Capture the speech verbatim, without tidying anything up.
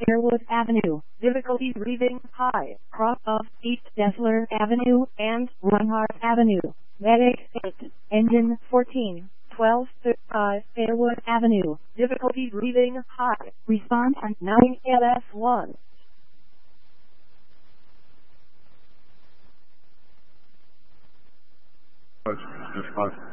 Fairwood Avenue, difficulty breathing high, cross of East Dessler Avenue and Runhart Avenue, medic eight, engine fourteen, twelve thirty-five Fairwood Avenue, difficulty breathing high, response on nine L S one. Just